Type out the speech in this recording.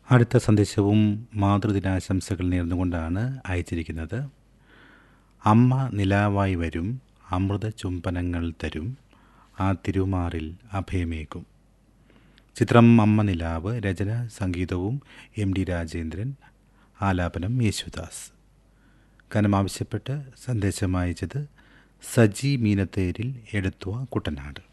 അടുത്ത സന്ദേശവും മാതൃദിനാശംസകൾ നേർന്നുകൊണ്ടാണ് അയച്ചിരിക്കുന്നത്. അമ്മ നിലാവായി വരും, അമൃത ചുംബനങ്ങൾ തരും, ആ തിരുമാറിൽ അഭയമേകും. ചിത്രം അമ്മ നിലാവ്. രചന സംഗീതവും MD രാജേന്ദ്രൻ, ആലാപനം യേശുദാസ്. ഗാനം ആവശ്യപ്പെട്ട് സന്ദേശം അയച്ചത് സജി മീനത്തേരിൽ, എടത്വ, കുട്ടനാട്.